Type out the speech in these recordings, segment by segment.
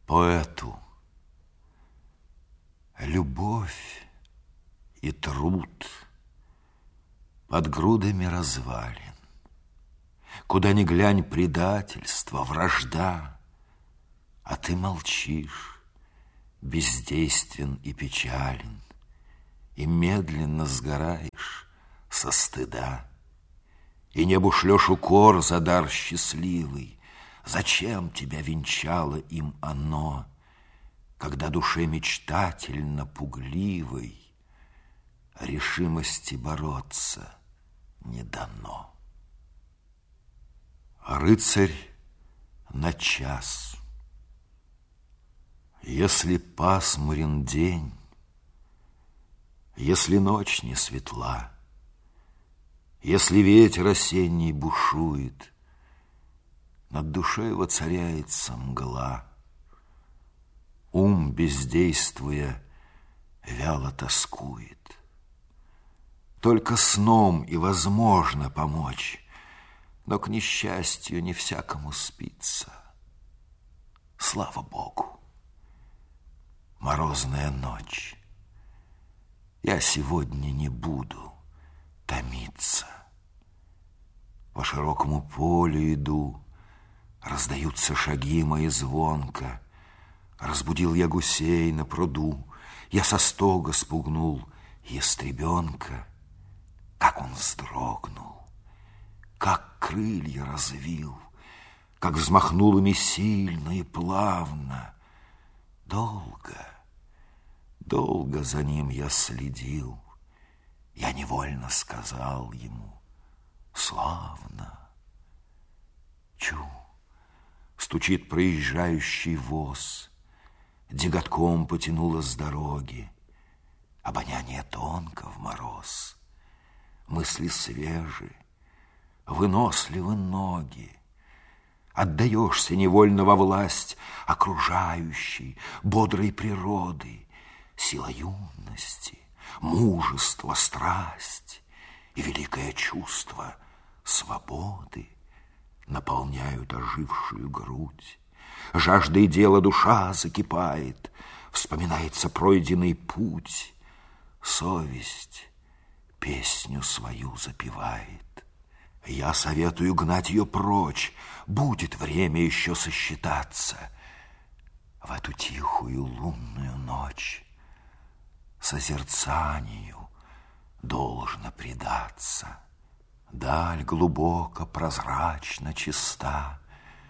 Поэту любовь и труд под грудами развалин. Куда ни глянь, предательство, вражда, а ты молчишь, бездействен и печален, и медленно сгораешь со стыда. И небу шлешь укор за дар счастливый. Зачем тебя венчало им оно, когда душе мечтательно пугливой решимости бороться не дано? Рыцарь на час. Если пасмурен день, если ночь не светла, если ветер осенний бушует, над душой воцаряется мгла. Ум, бездействуя, вяло тоскует. Только сном и возможно помочь, но, к несчастью, не всякому спится. Слава Богу! Морозная ночь. Я сегодня не буду томиться. По широкому полю иду, раздаются шаги мои звонко. Разбудил я гусей на пруду, я со стога спугнул ястребенка. Как он вздрогнул, как крылья развил, как взмахнул ими сильно и плавно. Долго за ним я следил. Я невольно сказал ему: славно. Чу, стучит проезжающий воз, деготком потянуло с дороги. Обоняние тонко в мороз, мысли свежи, выносливы ноги. Отдаешься невольно во власть окружающей, бодрой природы, сила юности, мужество, страсть и великое чувство свободы наполняют ожившую грудь. Жаждой дела душа закипает, вспоминается пройденный путь. Совесть песню свою запевает. Я советую гнать ее прочь, будет время еще сосчитаться. В эту тихую лунную ночь созерцанию должно предаться. Даль глубоко, прозрачно, чиста,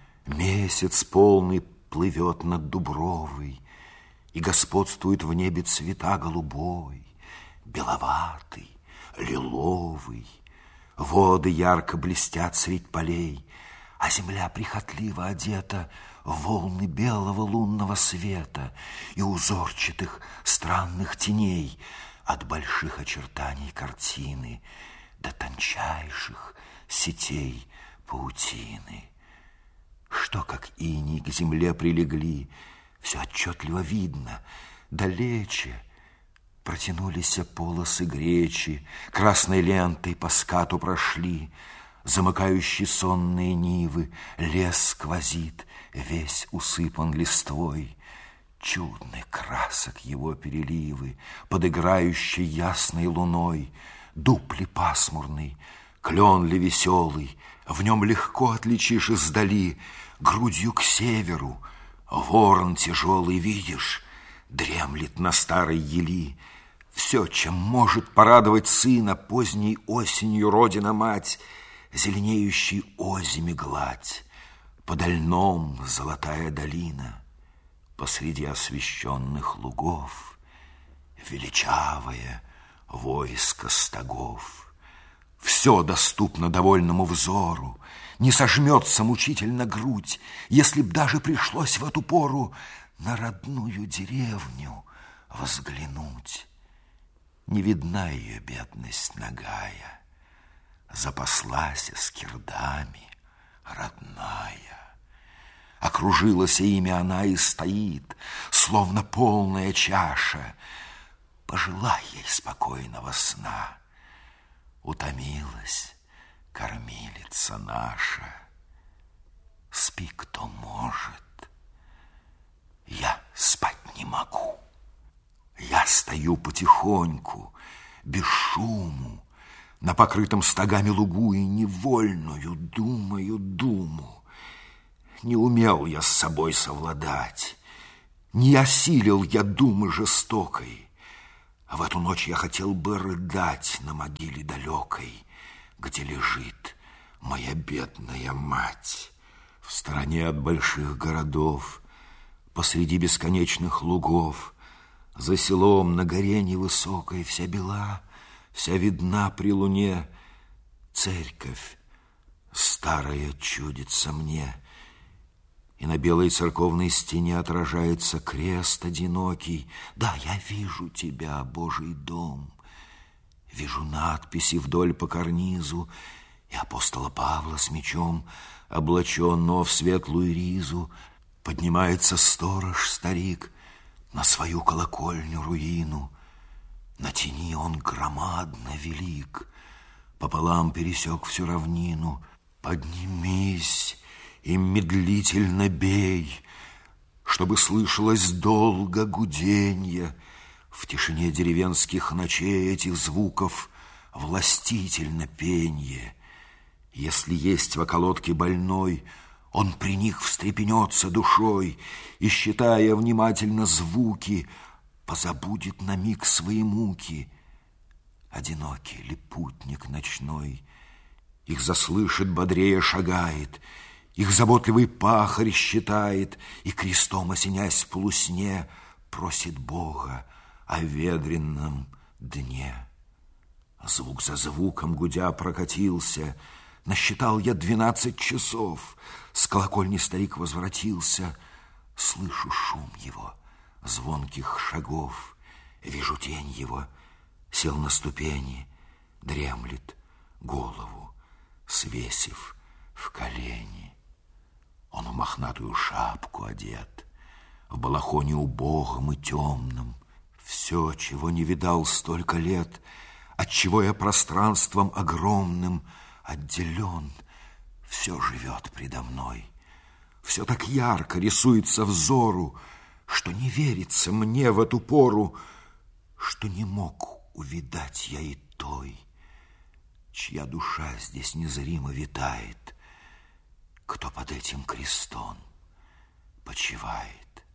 месяц полный плывет над дубровой, и господствует в небе цвета голубой, беловатый, лиловый. Воды ярко блестят средь полей, а земля прихотливо одета в волны белого лунного света и узорчатых странных теней от больших очертаний картины до тончайших сетей паутины. Что, как иней, к земле прилегли, все отчетливо видно. Далече протянулись полосы гречи, красной лентой по скату прошли, замыкающие сонные нивы, лес сквозит, весь усыпан листвой. Чудный красок его переливы, под играющей ясной луной. Дуб ли пасмурный, клен ли веселый, в нем легко отличишь издали. Грудью к северу ворон тяжелый, видишь, дремлет на старой ели. Все, чем может порадовать сына поздней осенью родина-мать, зеленеющей озими гладь, подо льном золотая долина, посреди освещенных лугов величавое войско стогов. Все доступно довольному взору, не сожмется мучительно грудь, если б даже пришлось в эту пору на родную деревню взглянуть. Не видна ее бедность нагая, запаслась скирдами родная. Окружилась ими она и стоит, словно полная чаша. Пожелай ей спокойного сна. Утомилась кормилица наша. Спи, кто может. стою потихоньку, без шуму, на покрытом стогами лугу и невольную думаю думу. Не умел я с собой совладать, не осилил я думы жестокой. А в эту ночь я хотел бы рыдать на могиле далекой, где лежит моя бедная мать. В стороне от больших городов, посреди бесконечных лугов, за селом на горе невысокой вся бела, вся видна при луне. Церковь старая чудится мне, и на белой церковной стене отражается крест одинокий. Да, я вижу тебя, Божий дом, вижу надписи вдоль по карнизу и апостола Павла с мечом, облаченного в светлую ризу. Поднимается сторож-старик на свою колокольню руину. На тени он громадно велик, пополам пересек всю равнину. Поднимись и медлительно бей, чтобы слышалось долго гуденье. В тишине деревенских ночей этих звуков властительно пенье. Если есть в околотке больной, он при них встрепенется душой и, считая внимательно звуки, позабудет на миг свои муки. Одинокий ли путник ночной их заслышит, бодрее шагает, их заботливый пахарь считает и, крестом осенясь в полусне, просит Бога о ветренном дне. Звук за звуком гудя прокатился. Насчитал я 12 часов. С колокольни старик возвратился. Слышу шум его, звонких шагов. Вижу тень его, сел на ступени, дремлет, голову свесив в колени. Он в мохнатую шапку одет, в балахоне убогом и темном. Все, чего не видал столько лет, отчего я пространством огромным отделен, все живет предо мной. Все так ярко рисуется взору, что не верится мне в эту пору, что не мог увидать я и той, чья душа здесь незримо витает, кто под этим крестом почивает.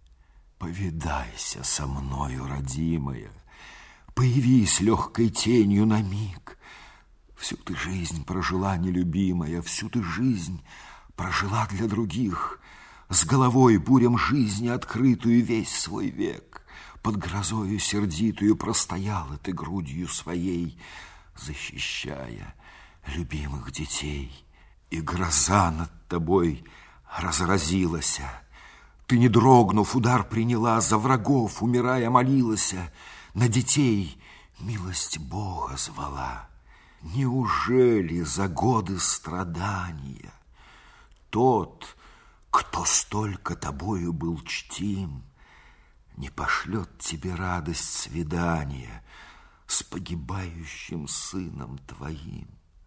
Повидайся со мною, родимая, появись легкой тенью на миг. Всю ты жизнь прожила, нелюбимая, всю ты жизнь прожила для других, с головой бурям жизни открытую весь свой век. Под грозою сердитую простояла ты грудью своей, защищая любимых детей. И гроза над тобой разразилась. Ты, не дрогнув, удар приняла, за врагов, умирая, молилась, на детей милость Бога звала. Неужели за годы страдания тот, кто столько тобою был чтим, не пошлет тебе радость свидания с погибающим сыном твоим?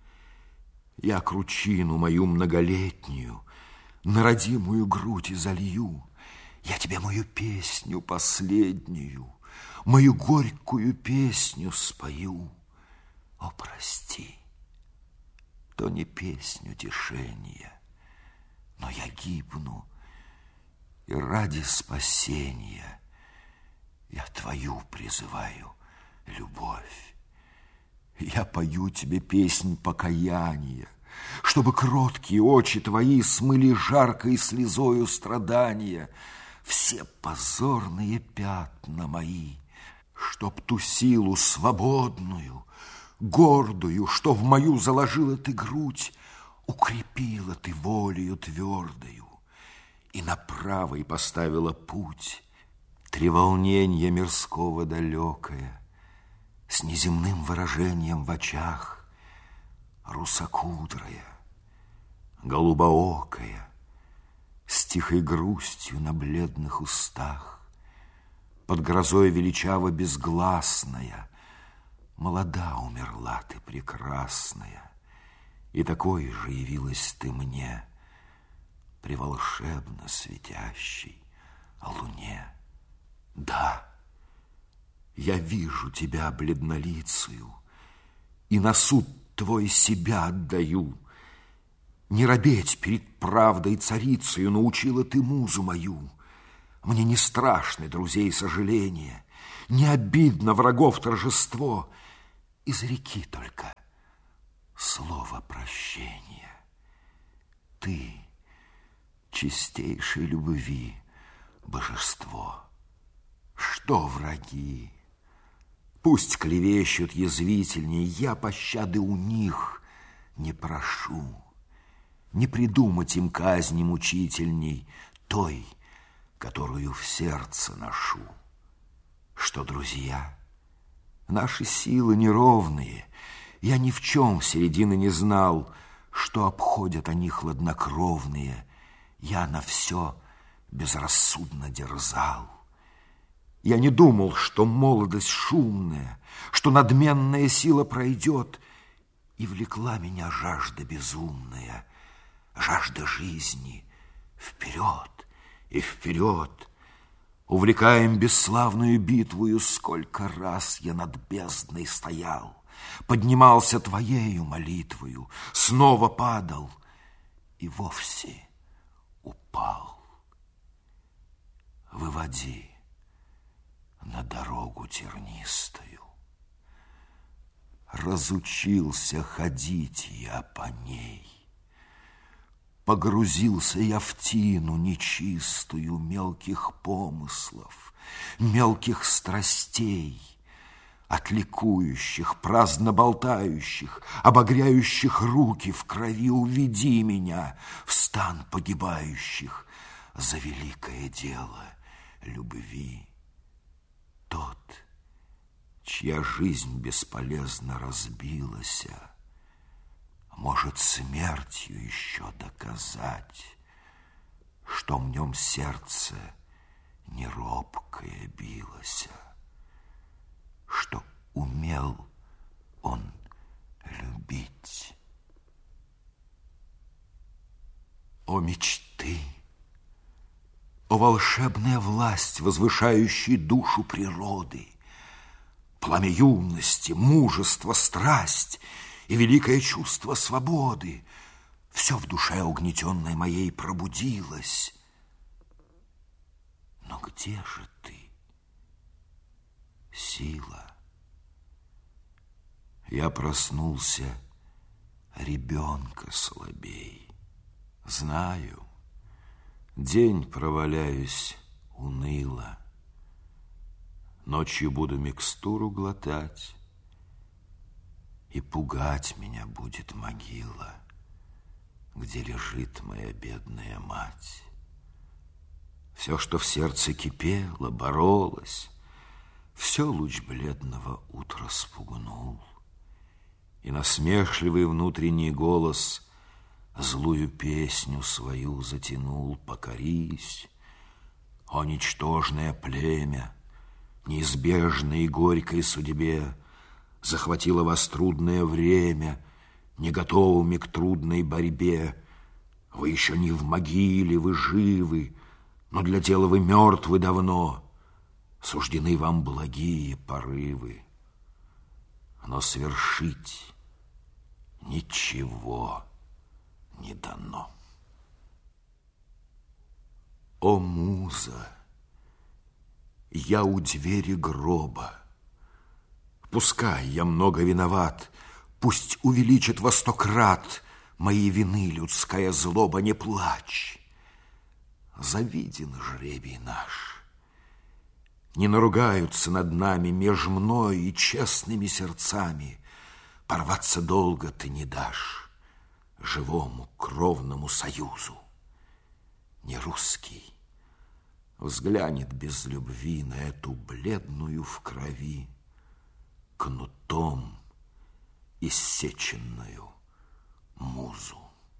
Я кручину мою многолетнюю на родимую грудь изолью, я тебе мою песню последнюю, мою горькую песню спою. О, прости, то не песнь утешения, но я гибну, и ради спасения я твою призываю любовь. Я пою тебе песнь покаяния, чтобы кроткие очи твои смыли жаркой слезою страдания все позорные пятна мои, чтоб ту силу свободную, гордую, что в мою заложила ты грудь, укрепила ты волею твердою и на правой поставила путь. Треволненье мирского далекое, с неземным выражением в очах, русокудрая, голубоокая, с тихой грустью на бледных устах, под грозой величаво безгласная, молода умерла ты прекрасная, и такой же явилась ты мне при волшебно светящей луне. Да, Я вижу тебя бледнолицую, и на суд твой себя отдаю. Не робеть перед правдой царицею научила ты музу мою. Мне не страшны друзей сожаления, не обидно врагов торжество. Изреки только слово прощения. Ты, чистейшей любви, божество. Что враги? Пусть клевещут язвительней, я пощады у них не прошу. Не придумать им казни мучительней той, которую в сердце ношу. Что, друзья, наши силы неровные, я ни в чем середины не знал, что обходят они хладнокровные, я на все безрассудно дерзал. Я не думал, что молодость шумная, что надменная сила пройдет, и влекла меня жажда безумная, жажда жизни. Вперед и вперед, увлекаем бесславную битвую, сколько раз я над бездной стоял, поднимался твоею молитвою, снова падал и вовсе упал. Выводи на дорогу тернистую. Разучился ходить я по ней. Погрузился я в тину нечистую мелких помыслов, мелких страстей, от ликующих, праздно болтающих, обогряющих руки в крови. Уведи меня в стан погибающих за великое дело любви. Тот, чья жизнь бесполезно разбилась, может смертью еще доказать, что в нем сердце не робкое билось, что умел он любить. О мечты! О волшебная власть, возвышающая душу природы! Пламя юности, мужество, страсть и великое чувство свободы! Все в душе угнетенной моей пробудилось. Но где же ты, сила? Я проснулся ребенка слабей. Знаю, день проваляюсь уныло, ночью буду микстуру глотать, и пугать меня будет могила, где лежит моя бедная мать. Все, что в сердце кипело, боролось, все луч бледного утра спугнул, и насмешливый внутренний голос злую песню свою затянул. Покорись, о ничтожное племя, неизбежной и горькой судьбе, захватило вас трудное время, не готовыми к трудной борьбе. Вы еще не в могиле, вы живы, но для тела вы мертвы давно. Суждены вам благие порывы, но свершить ничего не дано. О, муза, я у двери гроба. Пускай я много виноват, пусть увеличит во 100 крат моей вины людская злоба. Не плачь, завиден жребий наш. Не наругаются над нами меж мной и честными сердцами. Порваться долго ты не дашь живому кровному союзу. Не русский взглянет без любви на эту бледную в крови, кнутом иссеченную музу.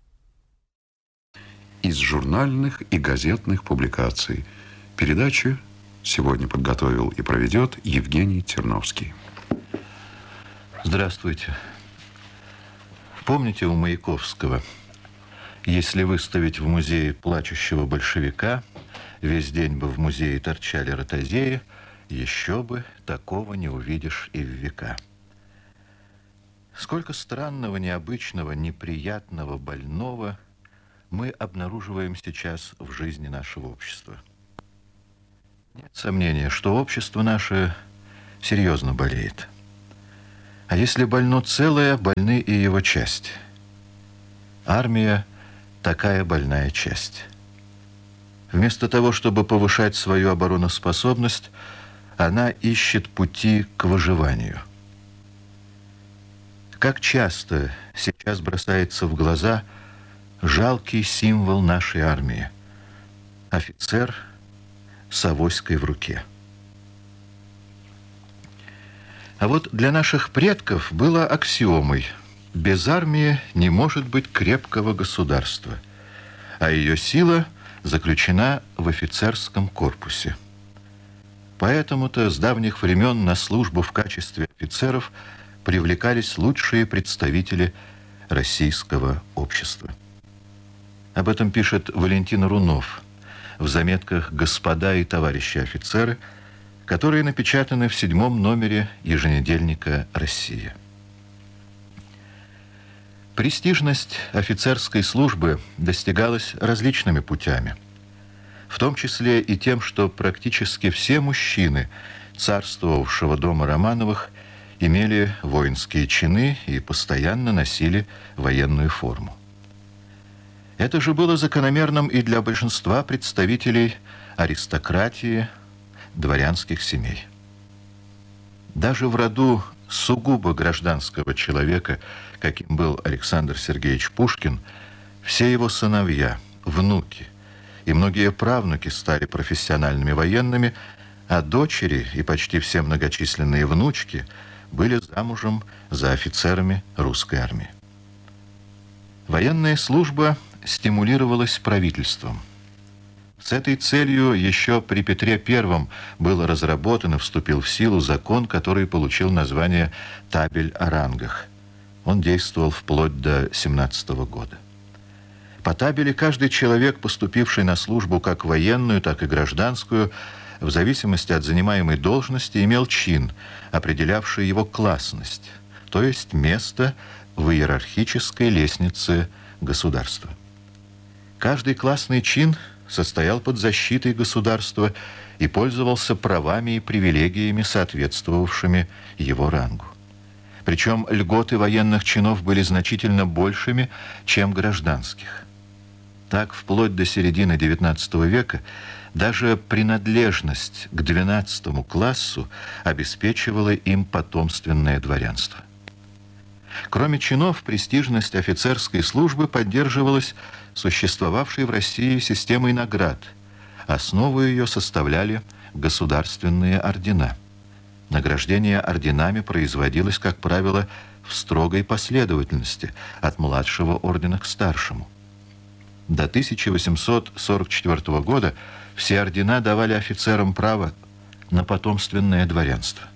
Из журнальных и газетных публикаций. Передачу сегодня подготовил и проведет Евгений Терновский. Здравствуйте. Помните у Маяковского: если выставить в музее плачущего большевика, весь день бы в музее торчали ротозеи, Еще бы такого не увидишь и в века. Сколько странного, необычного, неприятного, больного мы обнаруживаем сейчас в жизни нашего общества. Нет сомнения, что общество наше серьезно болеет. А если больно целое, больны и его части. Армия – такая больная часть. Вместо того, чтобы повышать свою обороноспособность, она ищет пути к выживанию. Как часто сейчас бросается в глаза жалкий символ нашей армии – офицер с авоськой в руке. А вот для наших предков было аксиомой – без армии не может быть крепкого государства, а ее сила заключена в офицерском корпусе. Поэтому-то с давних времен на службу в качестве офицеров привлекались лучшие представители российского общества. Об этом пишет Валентин Рунов в заметках «Господа и товарищи офицеры», которые напечатаны в 7-м номере еженедельника «Россия». Престижность офицерской службы достигалась различными путями, в том числе и тем, что практически все мужчины царствовавшего дома Романовых имели воинские чины и постоянно носили военную форму. Это же было закономерным и для большинства представителей аристократии, дворянских семей. Даже в роду сугубо гражданского человека, каким был Александр Сергеевич Пушкин, все его сыновья, внуки и многие правнуки стали профессиональными военными, а дочери и почти все многочисленные внучки были замужем за офицерами русской армии. Военная служба стимулировалась правительством. С этой целью еще при Петре I был разработан и вступил в силу закон, который получил название «Табель о рангах». Он действовал вплоть до 17 года. По табели каждый человек, поступивший на службу как военную, так и гражданскую, в зависимости от занимаемой должности, имел чин, определявший его классность, то есть место в иерархической лестнице государства. Каждый классный чин состоял под защитой государства и пользовался правами и привилегиями, соответствовавшими его рангу. Причем льготы военных чинов были значительно большими, чем гражданских. Так, вплоть до середины XIX века даже принадлежность к 12-му классу обеспечивала им потомственное дворянство. Кроме чинов, престижность офицерской службы поддерживалась существовавшей в России системой наград. Основу ее составляли государственные ордена. Награждение орденами производилось, как правило, в строгой последовательности, от младшего ордена к старшему. До 1844 года все ордена давали офицерам право на потомственное дворянство.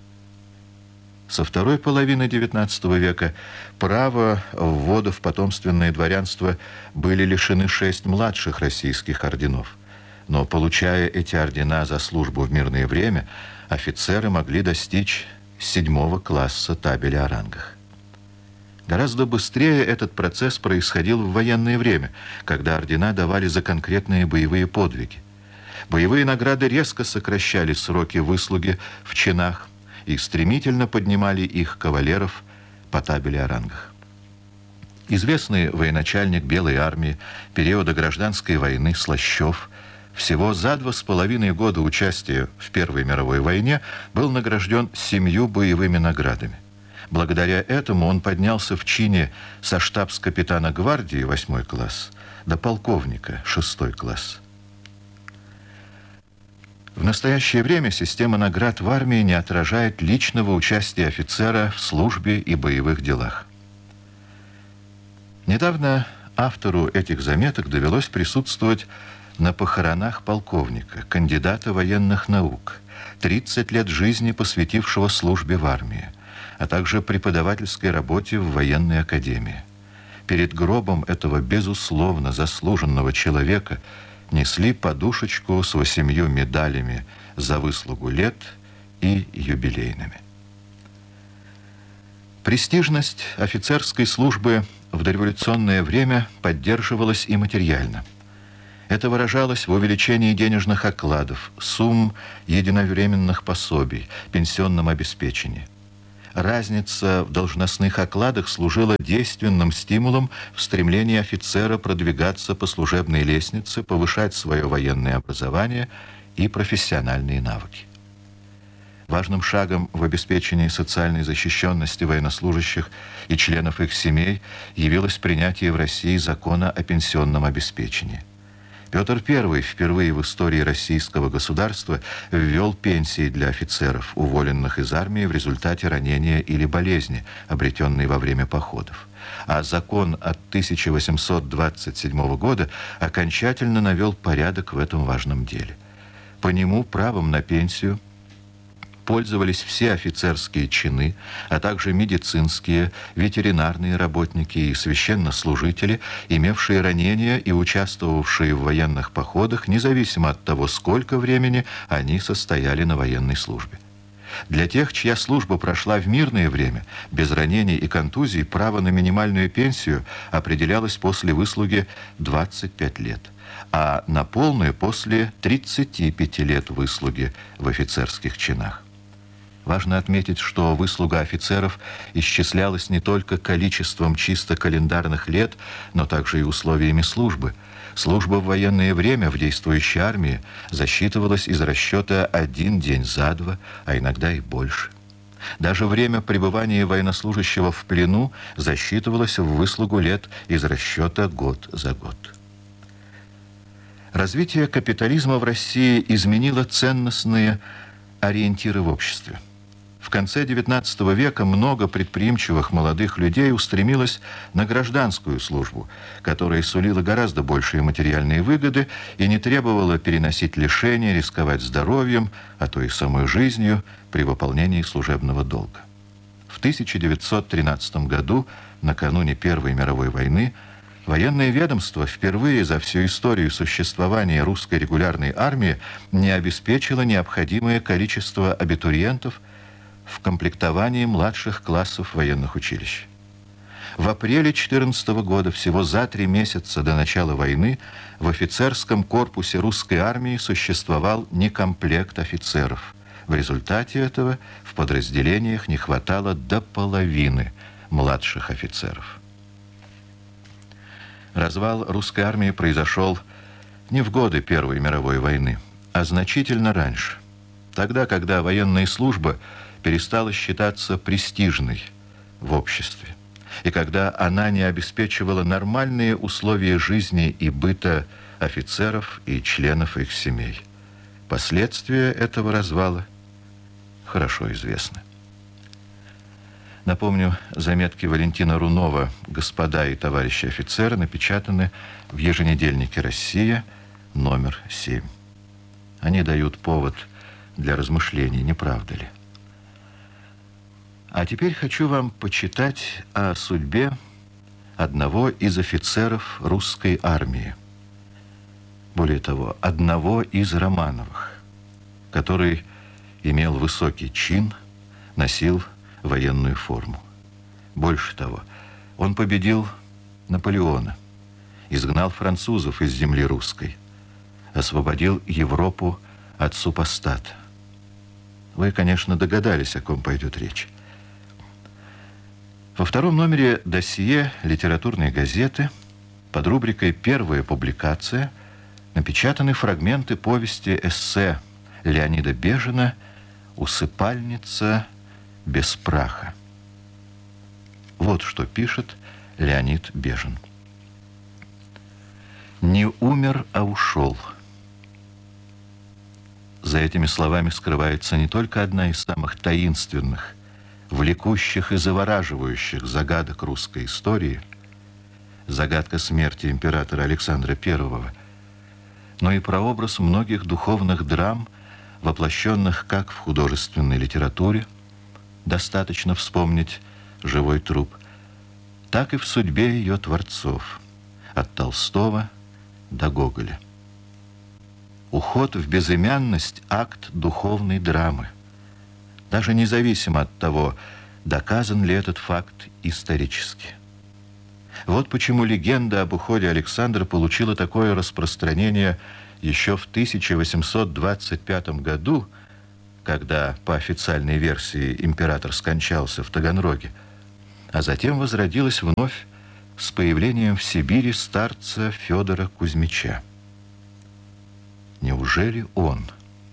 Со второй половины XIX века права ввода в потомственное дворянство были лишены 6 младших российских орденов. Но, получая эти ордена за службу в мирное время, офицеры могли достичь 7-го класса табеля о рангах. Гораздо быстрее этот процесс происходил в военное время, когда ордена давали за конкретные боевые подвиги. Боевые награды резко сокращали сроки выслуги в чинах и стремительно поднимали их кавалеров по табели о рангах. Известный военачальник Белой армии периода гражданской войны Слащев всего за 2,5 года участия в Первой мировой войне был награжден 7 боевыми наградами. Благодаря этому он поднялся в чине со штабс-капитана гвардии 8 класс до полковника 6 класс. В настоящее время система наград в армии не отражает личного участия офицера в службе и боевых делах. Недавно автору этих заметок довелось присутствовать на похоронах полковника, кандидата военных наук, 30 лет жизни посвятившего службе в армии, а также преподавательской работе в военной академии. Перед гробом этого безусловно заслуженного человека несли подушечку с 8 медалями за выслугу лет и юбилейными. Престижность офицерской службы в дореволюционное время поддерживалась и материально. Это выражалось в увеличении денежных окладов, сумм единовременных пособий, пенсионном обеспечении. Разница в должностных окладах служила действенным стимулом в стремлении офицера продвигаться по служебной лестнице, повышать свое военное образование и профессиональные навыки. Важным шагом в обеспечении социальной защищенности военнослужащих и членов их семей явилось принятие в России закона о пенсионном обеспечении. Петр I впервые в истории российского государства ввел пенсии для офицеров, уволенных из армии в результате ранения или болезни, обретенной во время походов. А закон от 1827 года окончательно навел порядок в этом важном деле. По нему правом на пенсию пользовались все офицерские чины, а также медицинские, ветеринарные работники и священнослужители, имевшие ранения и участвовавшие в военных походах, независимо от того, сколько времени они состояли на военной службе. Для тех, чья служба прошла в мирное время, без ранений и контузий, право на минимальную пенсию определялось после выслуги 25 лет, а на полную после 35 лет выслуги в офицерских чинах. Важно отметить, что выслуга офицеров исчислялась не только количеством чисто календарных лет, но также и условиями службы. Служба в военное время в действующей армии засчитывалась из расчета 1 день за 2, а иногда и больше. Даже время пребывания военнослужащего в плену засчитывалось в выслугу лет из расчета год за год. Развитие капитализма в России изменило ценностные ориентиры в обществе. В конце XIX века много предприимчивых молодых людей устремилось на гражданскую службу, которая сулила гораздо большие материальные выгоды и не требовала переносить лишения, рисковать здоровьем, а то и самой жизнью при выполнении служебного долга. В 1913 году, накануне Первой мировой войны, военное ведомство впервые за всю историю существования русской регулярной армии не обеспечило необходимое количество абитуриентов в комплектовании младших классов военных училищ. В апреле 2014 года, всего за 3 месяца до начала войны, в офицерском корпусе русской армии существовал некомплект офицеров. В результате этого в подразделениях не хватало до половины младших офицеров. Развал русской армии произошел не в годы Первой мировой войны, а значительно раньше, тогда, когда военная служба перестала считаться престижной в обществе, и когда она не обеспечивала нормальные условия жизни и быта офицеров и членов их семей. Последствия этого развала хорошо известны. Напомню, заметки Валентина Рунова «Господа и товарищи офицеры» напечатаны в еженедельнике «Россия», номер 7. Они дают повод для размышлений, не правда ли? А теперь хочу вам почитать о судьбе одного из офицеров русской армии. Более того, одного из Романовых, который имел высокий чин, носил военную форму. Больше того, он победил Наполеона, изгнал французов из земли русской, освободил Европу от супостата. Вы, конечно, догадались, о ком пойдет речь. Во втором номере досье литературной газеты под рубрикой «Первая публикация» напечатаны фрагменты повести-эссе Леонида Бежина «Усыпальница без праха». Вот что пишет Леонид Бежин. «Не умер, а ушел». За этими словами скрывается не только одна из самых таинственных, влекущих и завораживающих загадок русской истории, загадка смерти императора Александра I, но и прообраз многих духовных драм, воплощенных как в художественной литературе, достаточно вспомнить «Живой труп», так и в судьбе ее творцов, от Толстого до Гоголя. Уход в безымянность – акт духовной драмы, даже независимо от того, доказан ли этот факт исторически. Вот почему легенда об уходе Александра получила такое распространение еще в 1825 году, когда, по официальной версии, император скончался в Таганроге, а затем возродилась вновь с появлением в Сибири старца Федора Кузьмича. Неужели он?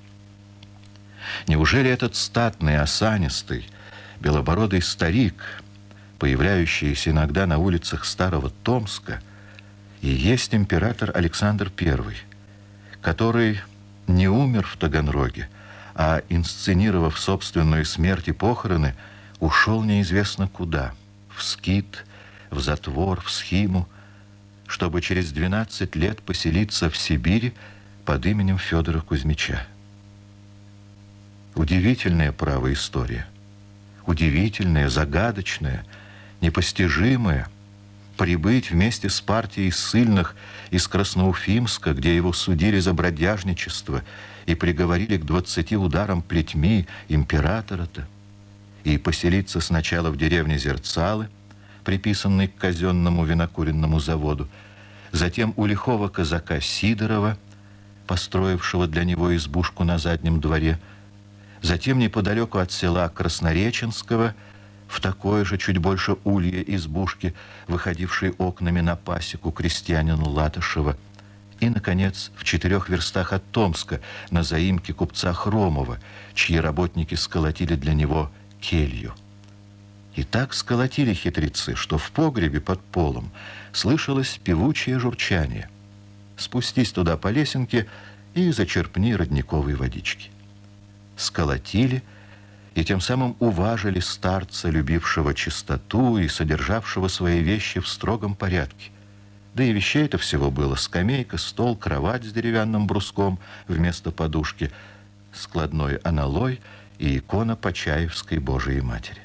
Неужели этот статный, осанистый, белобородый старик, появляющийся иногда на улицах Старого Томска, и есть император Александр I, который не умер в Таганроге, а, инсценировав собственную смерть и похороны, ушел неизвестно куда, в скит, в затвор, в схиму, чтобы через 12 лет поселиться в Сибири под именем Федора Кузьмича. Удивительная, право, история. Удивительная, загадочная, непостижимая. Прибыть вместе с партией ссыльных из Красноуфимска, где его судили за бродяжничество и приговорили к 20 ударам плетьми императора-то, и поселиться сначала в деревне Зерцалы, приписанной к казенному винокуренному заводу, затем у лихого казака Сидорова, построившего для него избушку на заднем дворе, затем неподалеку от села Краснореченского, в такой же, чуть больше улья избушки, выходившей окнами на пасеку крестьянину Латышева, и, наконец, в 4 верстах от Томска, на заимке купца Хромова, чьи работники сколотили для него келью. И так сколотили хитрецы, что в погребе под полом слышалось певучее журчание. Спустись туда по лесенке и зачерпни родниковой водички. Сколотили и тем самым уважили старца, любившего чистоту и содержавшего свои вещи в строгом порядке. Да и вещей-то всего было: скамейка, стол, кровать с деревянным бруском вместо подушки, складной аналой и икона Почаевской Божией Матери.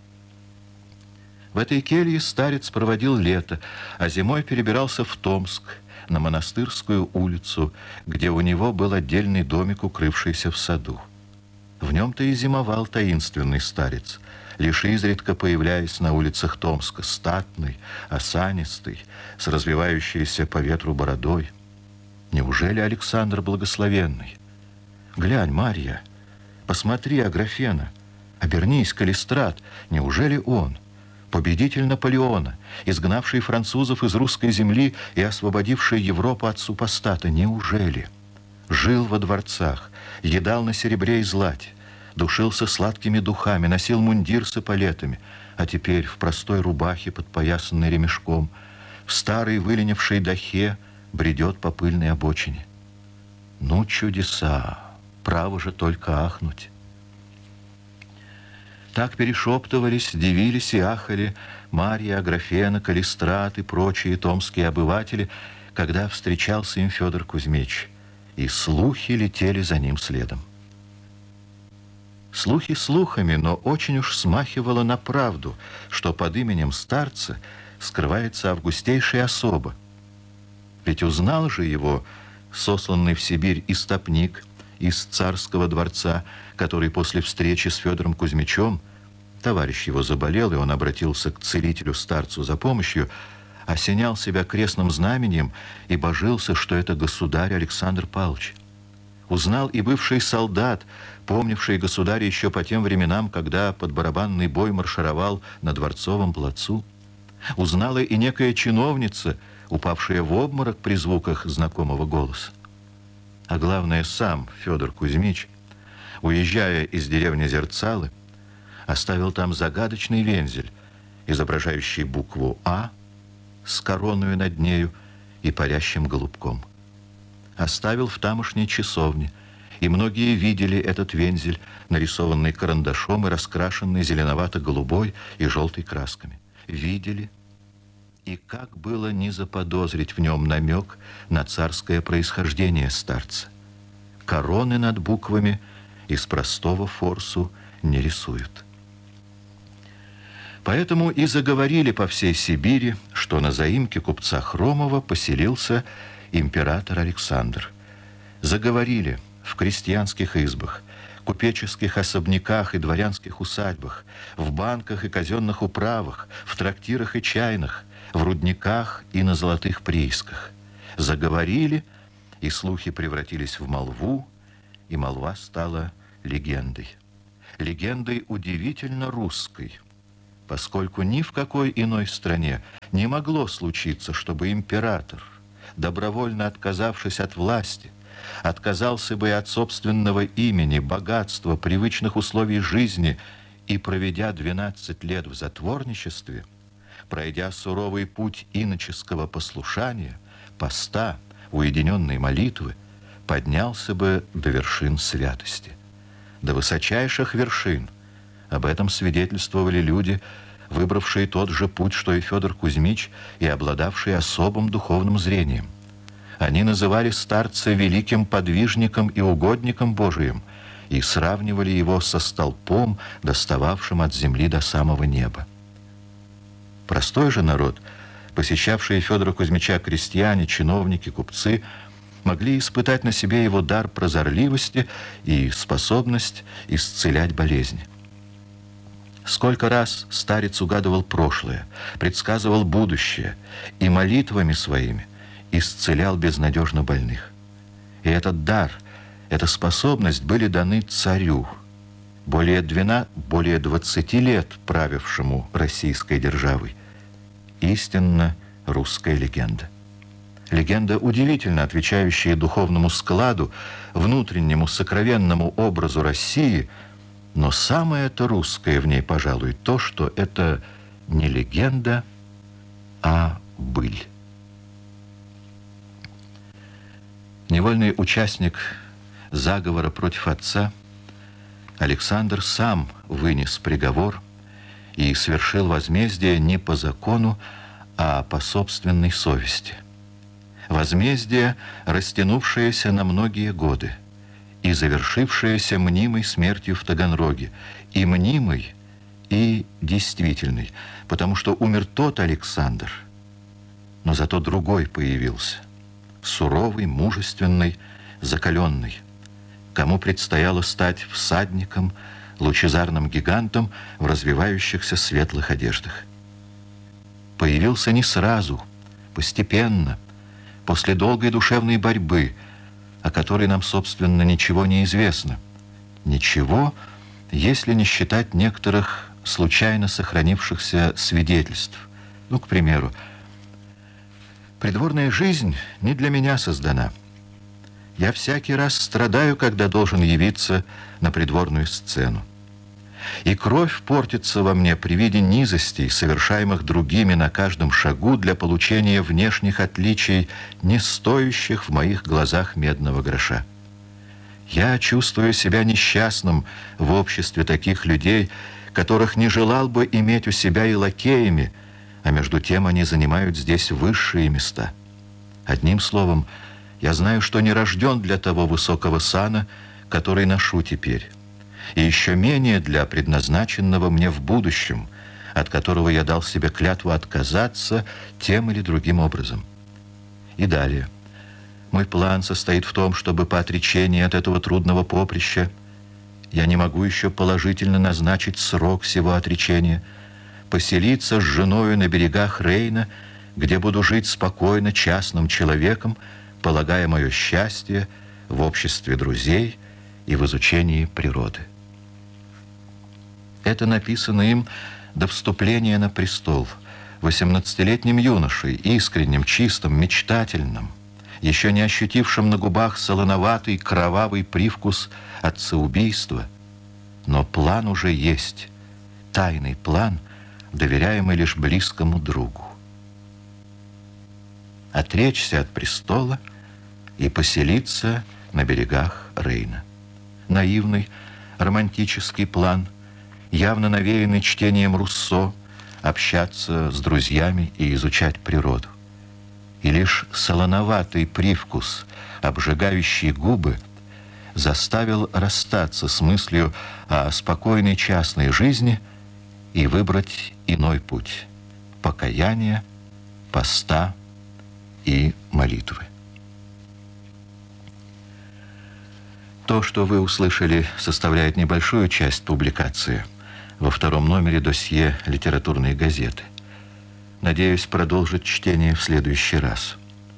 В этой келье старец проводил лето, а зимой перебирался в Томск, на Монастырскую улицу, где у него был отдельный домик, укрывшийся в саду. В нем-то и зимовал таинственный старец, лишь изредка появляясь на улицах Томска, статный, осанистый, с развивающейся по ветру бородой. Неужели Александр Благословенный? Глянь, Марья, посмотри, Аграфена, обернись, Калистрат, неужели он? Победитель Наполеона, изгнавший французов из русской земли и освободивший Европу от супостата. Неужели? Жил во дворцах, едал на серебре и злате, душился сладкими духами, носил мундир с эполетами, а теперь в простой рубахе, подпоясанной ремешком, в старой выленившей дахе бредет по пыльной обочине. Ну, чудеса! Право же только ахнуть. Так перешептывались, дивились и ахали Марья, Аграфена, Калистрат и прочие томские обыватели, когда встречался им Федор Кузьмич, и слухи летели за ним следом. Слухи слухами, но очень уж смахивало на правду, что под именем старца скрывается августейшая особа. Ведь узнал же его сосланный в Сибирь истопник из царского дворца, который после встречи с Федором Кузьмичем, товарищ его заболел, и он обратился к целителю-старцу за помощью, осенял себя крестным знаменем и божился, что это государь Александр Павлович. Узнал и бывший солдат, помнивший государя еще по тем временам, когда под барабанный бой маршировал на Дворцовом плацу. Узнала и некая чиновница, упавшая в обморок при звуках знакомого голоса. А главное, сам Федор Кузьмич, уезжая из деревни Зерцалы, оставил там загадочный вензель, изображающий букву «А» с короною над нею и парящим голубком. Оставил в тамошней часовне, и многие видели этот вензель, нарисованный карандашом и раскрашенный зеленовато-голубой и желтой красками. Видели, и как было не заподозрить в нем намек на царское происхождение старца. Короны над буквами из простого форсу не рисуют. Поэтому и заговорили по всей Сибири, что на заимке купца Хромова поселился император Александр. Заговорили в крестьянских избах, купеческих особняках и дворянских усадьбах, в банках и казенных управах, в трактирах и чайных, в рудниках и на золотых приисках. Заговорили, и слухи превратились в молву, и молва стала легендой. Легендой удивительно русской, поскольку ни в какой иной стране не могло случиться, чтобы император, добровольно отказавшись от власти, отказался бы и от собственного имени, богатства, привычных условий жизни и, проведя 12 лет в затворничестве, пройдя суровый путь иноческого послушания, поста, уединенной молитвы, поднялся бы до вершин святости, до высочайших вершин. Об этом свидетельствовали люди, выбравшие тот же путь, что и Федор Кузьмич, и обладавшие особым духовным зрением. Они называли старца великим подвижником и угодником Божиим и сравнивали его со столпом, достававшим от земли до самого неба. Простой же народ, посещавшие Федора Кузьмича крестьяне, чиновники, купцы, могли испытать на себе его дар прозорливости и способность исцелять болезни. Сколько раз старец угадывал прошлое, предсказывал будущее и молитвами своими исцелял безнадежно больных. И этот дар, эта способность были даны царю, более 20 лет правившему российской державой. Истинно русская легенда. Легенда, удивительно отвечающая духовному складу, внутреннему сокровенному образу России, но самое-то русское в ней, пожалуй, то, что это не легенда, а быль. Невольный участник заговора против отца, Александр сам вынес приговор и совершил возмездие не по закону, а по собственной совести. Возмездие, растянувшееся на многие годы и завершившееся мнимой смертью в Таганроге, и мнимой, и действительной, потому что умер тот Александр, но зато другой появился, суровый, мужественный, закаленный, кому предстояло стать всадником, лучезарным гигантом в развивающихся светлых одеждах. Появился не сразу, постепенно, после долгой душевной борьбы, о которой нам, собственно, ничего не известно. Ничего, если не считать некоторых случайно сохранившихся свидетельств. Ну, к примеру, придворная жизнь не для меня создана. Я всякий раз страдаю, когда должен явиться на придворную сцену. И кровь портится во мне при виде низостей, совершаемых другими на каждом шагу для получения внешних отличий, не стоящих в моих глазах медного гроша. Я чувствую себя несчастным в обществе таких людей, которых не желал бы иметь у себя и лакеями, а между тем они занимают здесь высшие места. Одним словом, я знаю, что не рожден для того высокого сана, который ношу теперь, и еще менее для предназначенного мне в будущем, от которого я дал себе клятву отказаться тем или другим образом. И далее. Мой план состоит в том, чтобы по отречении от этого трудного поприща, я не могу еще положительно назначить срок сего отречения, поселиться с женою на берегах Рейна, где буду жить спокойно частным человеком, полагая мое счастье в обществе друзей и в изучении природы. Это написано им до вступления на престол, 18-летним юношей, искренним, чистым, мечтательным, еще не ощутившим на губах солоноватый, кровавый привкус отцеубийства. Но план уже есть, тайный план, доверяемый лишь близкому другу. Отречься от престола и поселиться на берегах Рейна. Наивный, романтический план, явно навеянный чтением Руссо, общаться с друзьями и изучать природу. И лишь солоноватый привкус, обжигающий губы, заставил расстаться с мыслью о спокойной частной жизни и выбрать иной путь – покаяния, поста и молитвы. То, что вы услышали, составляет небольшую часть публикации во втором номере досье «Литературные газеты». Надеюсь продолжить чтение в следующий раз.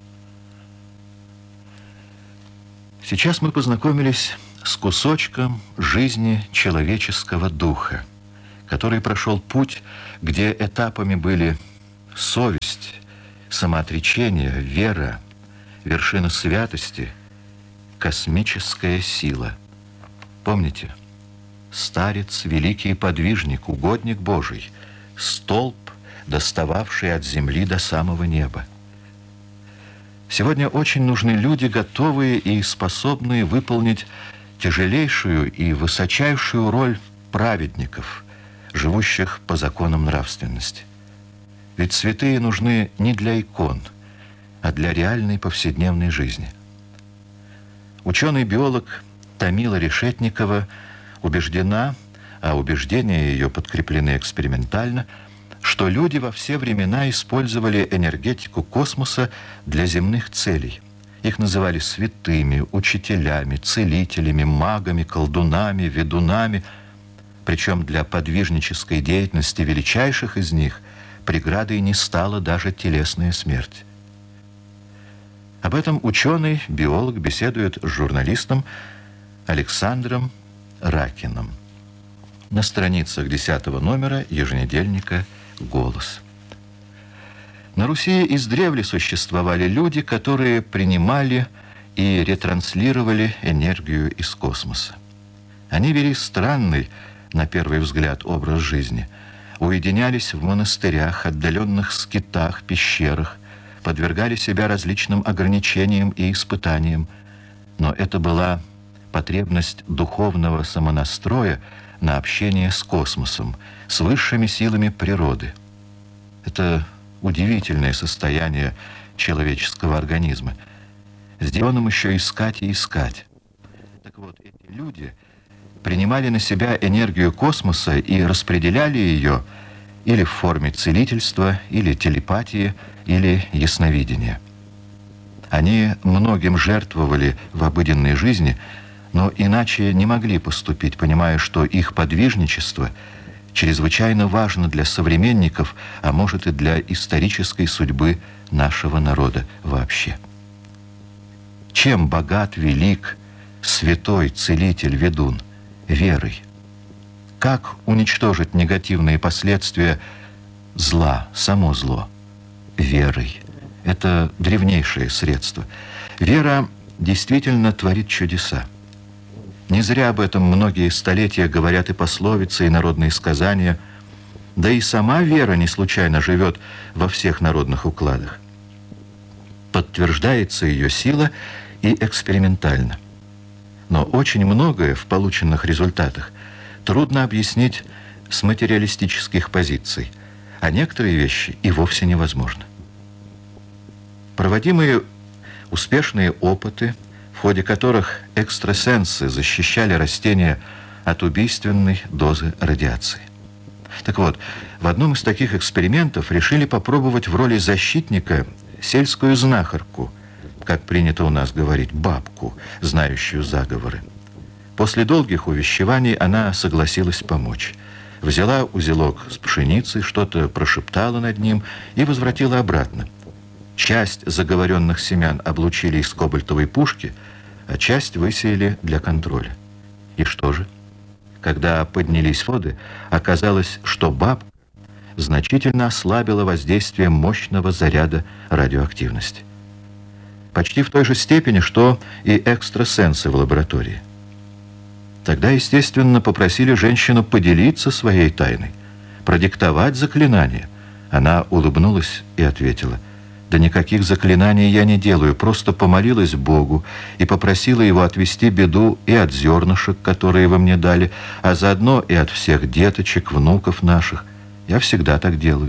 Сейчас мы познакомились с кусочком жизни человеческого духа, который прошел путь, где этапами были совесть, самоотречение, вера, вершина святости, космическая сила. Помните? Старец, великий подвижник, угодник Божий, столб, достававший от земли до самого неба. Сегодня очень нужны люди, готовые и способные выполнить тяжелейшую и высочайшую роль праведников, живущих по законам нравственности. Ведь святые нужны не для икон, а для реальной повседневной жизни. Ученый-биолог Тамила Решетникова убеждена, а убеждения ее подкреплены экспериментально, что люди во все времена использовали энергетику космоса для земных целей. Их называли святыми, учителями, целителями, магами, колдунами, ведунами. Причем для подвижнической деятельности величайших из них преградой не стала даже телесная смерть. Об этом ученый, биолог беседует с журналистом Александром Ракиным на страницах 10 номера еженедельника «Голос». На Руси издревле существовали люди, которые принимали и ретранслировали энергию из космоса. Они вели странный, на первый взгляд, образ жизни, уединялись в монастырях, отдаленных скитах, пещерах, подвергали себя различным ограничениям и испытаниям, но это была потребность духовного самонастроя на общение с космосом, с высшими силами природы. Это удивительное состояние человеческого организма. Сделанным еще искать и искать. Так вот, эти люди принимали на себя энергию космоса и распределяли ее или в форме целительства, или телепатии, или ясновидения. Они многим жертвовали в обыденной жизни, но иначе не могли поступить, понимая, что их подвижничество чрезвычайно важно для современников, а может и для исторической судьбы нашего народа вообще. Чем богат, велик, святой, целитель, ведун? Верой. Как уничтожить негативные последствия зла, само зло? Верой. Это древнейшее средство. Вера действительно творит чудеса. Не зря об этом многие столетия говорят и пословицы, и народные сказания. Да и сама вера не случайно живет во всех народных укладах. Подтверждается ее сила и экспериментально. Но очень многое в полученных результатах трудно объяснить с материалистических позиций, а некоторые вещи и вовсе невозможно. Проводимые успешные опыты, в ходе которых экстрасенсы защищали растения от убийственной дозы радиации. Так вот, в одном из таких экспериментов решили попробовать в роли защитника сельскую знахарку, как принято у нас говорить, бабку, знающую заговоры. После долгих увещеваний она согласилась помочь. Взяла узелок с пшеницей, что-то прошептала над ним и возвратила обратно. Часть заговоренных семян облучили из кобальтовой пушки, а часть высеяли для контроля. И что же? Когда поднялись воды, оказалось, что бабка значительно ослабила воздействие мощного заряда радиоактивности. Почти в той же степени, что и экстрасенсы в лаборатории. Тогда, естественно, попросили женщину поделиться своей тайной, продиктовать заклинание. Она улыбнулась и ответила: «Да никаких заклинаний я не делаю, просто помолилась Богу и попросила его отвести беду и от зернышек, которые вы мне дали, а заодно и от всех деточек, внуков наших. Я всегда так делаю».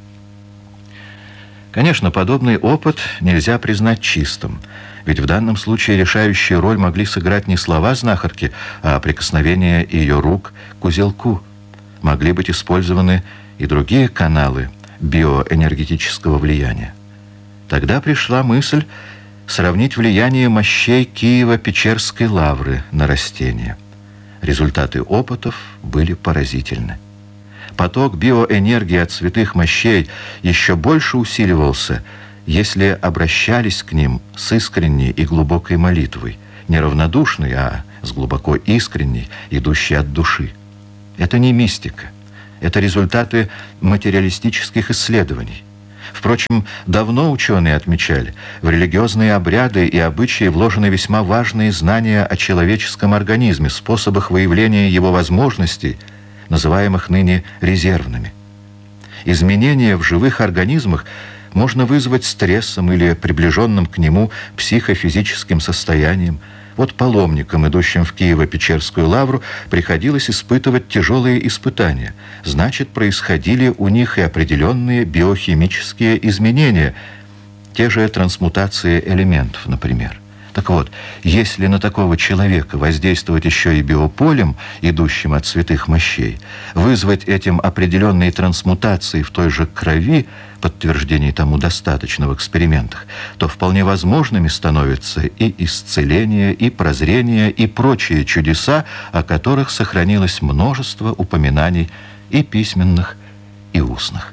Конечно, подобный опыт нельзя признать чистым, ведь в данном случае решающую роль могли сыграть не слова знахарки, а прикосновение ее рук к узелку. Могли быть использованы и другие каналы биоэнергетического влияния. Тогда пришла мысль сравнить влияние мощей Киево-Печерской лавры на растения. Результаты опытов были поразительны. Поток биоэнергии от святых мощей еще больше усиливался, если обращались к ним с искренней и глубокой молитвой, не равнодушной, а с глубоко искренней, идущей от души. Это не мистика, это результаты материалистических исследований. Впрочем, давно ученые отмечали, в религиозные обряды и обычаи вложены весьма важные знания о человеческом организме, способах выявления его возможностей, называемых ныне резервными. Изменения в живых организмах можно вызвать стрессом или приближенным к нему психофизическим состоянием. Вот паломникам, идущим в Киево-Печерскую лавру, приходилось испытывать тяжелые испытания. Значит, происходили у них и определенные биохимические изменения, те же трансмутации элементов, например. Так вот, если на такого человека воздействовать еще и биополем, идущим от святых мощей, вызвать этим определенные трансмутации в той же крови, подтверждений тому достаточно в экспериментах, то вполне возможными становятся и исцеление, и прозрение, и прочие чудеса, о которых сохранилось множество упоминаний и письменных, и устных.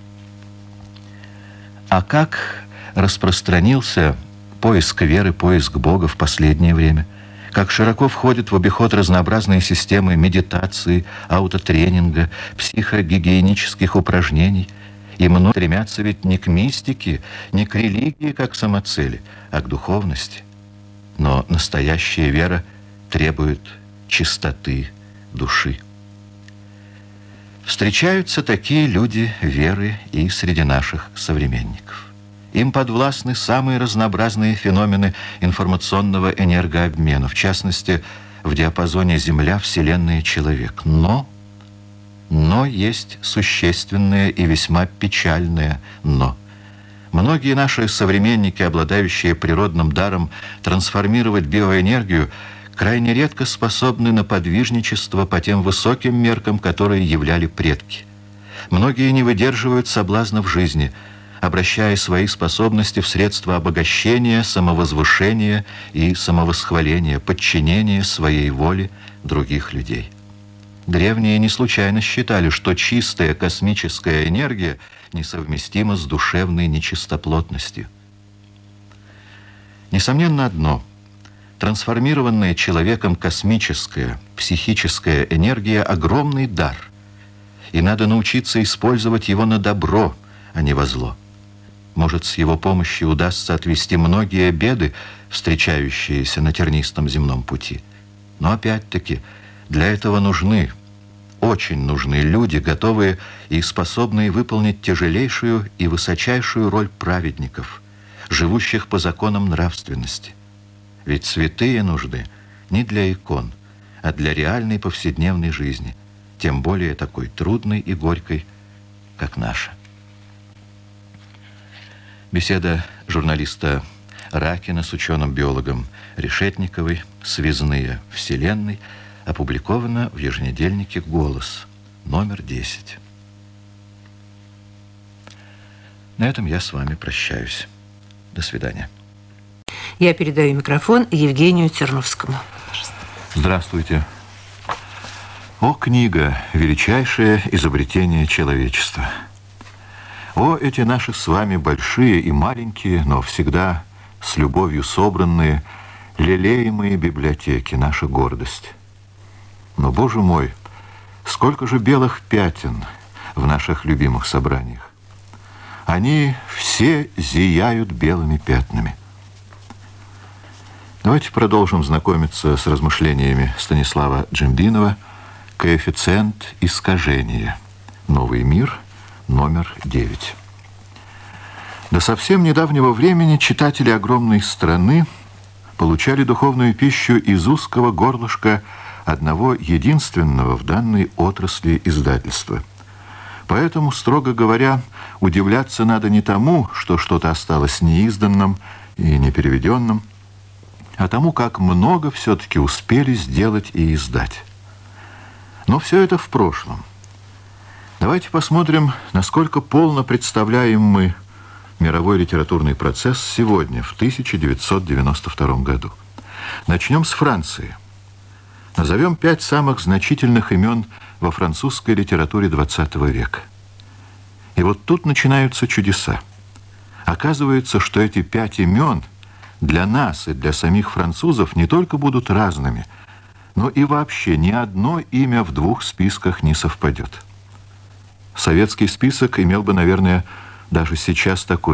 А как распространился поиск веры, поиск Бога в последнее время, как широко входят в обиход разнообразные системы медитации, аутотренинга, психогигиенических упражнений, и многие стремятся ведь не к мистике, не к религии как самоцели, а к духовности. Но настоящая вера требует чистоты души. Встречаются такие люди веры и среди наших современников. Им подвластны самые разнообразные феномены информационного энергообмена, в частности, в диапазоне Земля, Вселенная, Человек. Но есть существенное и весьма печальное «но». Многие наши современники, обладающие природным даром трансформировать биоэнергию, крайне редко способны на подвижничество по тем высоким меркам, которые являли предки. Многие не выдерживают соблазнов жизни, обращая свои способности в средства обогащения, самовозвышения и самовосхваления, подчинения своей воле других людей. Древние не случайно считали, что чистая космическая энергия несовместима с душевной нечистоплотностью. Несомненно одно – трансформированная человеком космическая, психическая энергия – огромный дар, и надо научиться использовать его на добро, а не во зло. Может, с его помощью удастся отвести многие беды, встречающиеся на тернистом земном пути. Но опять-таки, для этого очень нужны люди, готовые и способные выполнить тяжелейшую и высочайшую роль праведников, живущих по законам нравственности. Ведь святые нужны не для икон, а для реальной повседневной жизни, тем более такой трудной и горькой, как наша. Беседа журналиста Ракина с ученым-биологом Решетниковой «Связные Вселенной» опубликована в еженедельнике «Голос», номер 10. На этом я с вами прощаюсь. До свидания. Я передаю микрофон Евгению Терновскому. Здравствуйте. О, книга, величайшее изобретение человечества. О, эти наши с вами большие и маленькие, но всегда с любовью собранные, лелеемые библиотеки, наша гордость. Но, Боже мой, сколько же белых пятен в наших любимых собраниях. Они все зияют белыми пятнами. Давайте продолжим знакомиться с размышлениями Станислава Джембинова «Коэффициент искажения. Новый мир», номер 9. До совсем недавнего времени читатели огромной страны получали духовную пищу из узкого горлышка одного единственного в данной отрасли издательства. Поэтому, строго говоря, удивляться надо не тому, что что-то осталось неизданным и непереведенным, а тому, как много все-таки успели сделать и издать. Но все это в прошлом. Давайте посмотрим, насколько полно представляем мы мировой литературный процесс сегодня, в 1992 году. Начнем с Франции. Назовем 5 самых значительных имен во французской литературе XX века. И вот тут начинаются чудеса. Оказывается, что эти 5 имен для нас и для самих французов не только будут разными, но и вообще ни одно имя в 2 списках не совпадет. Советский список имел бы, наверное, даже сейчас такой